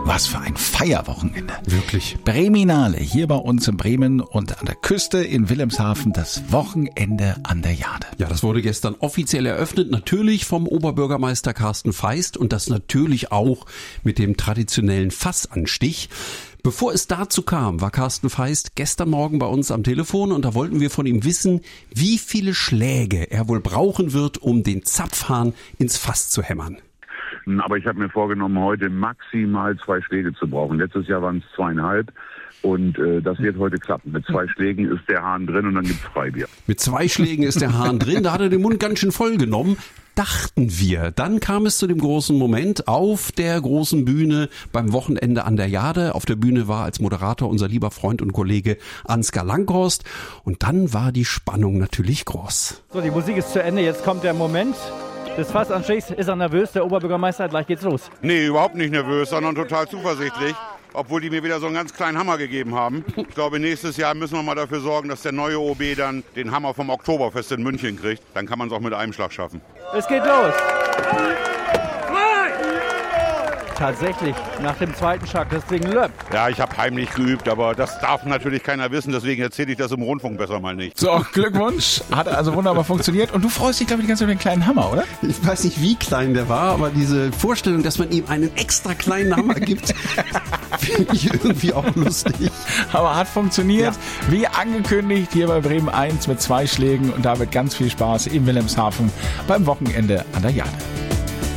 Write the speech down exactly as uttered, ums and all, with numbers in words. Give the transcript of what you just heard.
Was für ein Feierwochenende. Wirklich. Breminale hier bei uns in Bremen und an der Küste in Wilhelmshaven das Wochenende an der Jade. Ja, das wurde gestern offiziell eröffnet, natürlich vom Oberbürgermeister Carsten Feist und das natürlich auch mit dem traditionellen Fassanstich. Bevor es dazu kam, war Carsten Feist gestern Morgen bei uns am Telefon und da wollten wir von ihm wissen, wie viele Schläge er wohl brauchen wird, um den Zapfhahn ins Fass zu hämmern. Aber ich habe mir vorgenommen, heute maximal zwei Schläge zu brauchen. Letztes Jahr waren es zweieinhalb und äh, das wird heute klappen. Mit zwei Schlägen ist der Hahn drin und dann gibt's Freibier. Mit zwei Schlägen ist der Hahn drin, da hat er den Mund ganz schön voll genommen. Dachten wir. Dann kam es zu dem großen Moment auf der großen Bühne beim Wochenende an der Jade. Auf der Bühne war als Moderator unser lieber Freund und Kollege Ansgar Langhorst. Und dann war die Spannung natürlich groß. So, die Musik ist zu Ende. Jetzt kommt der Moment des Fassanstichs. Ist er nervös, der Oberbürgermeister? Gleich geht's los. Nee, überhaupt nicht nervös, sondern total zuversichtlich. Obwohl die mir wieder so einen ganz kleinen Hammer gegeben haben. Ich glaube, nächstes Jahr müssen wir mal dafür sorgen, dass der neue O B dann den Hammer vom Oktoberfest in München kriegt. Dann kann man es auch mit einem Schlag schaffen. Es geht los. Tatsächlich, nach dem zweiten Schlag, das Ding löppt. Ja, ich habe heimlich geübt, aber das darf natürlich keiner wissen. Deswegen erzähle ich das im Rundfunk besser mal nicht. So, Glückwunsch. Hat also wunderbar funktioniert. Und du freust dich, glaube ich, die ganze Zeit über den kleinen Hammer, oder? Ich weiß nicht, wie klein der war, aber diese Vorstellung, dass man ihm einen extra kleinen Hammer gibt, finde ich irgendwie auch lustig. Aber hat funktioniert. Ja. Wie angekündigt, hier bei Bremen eins mit zwei Schlägen. Und da wird ganz viel Spaß in Wilhelmshaven beim Wochenende an der Jade.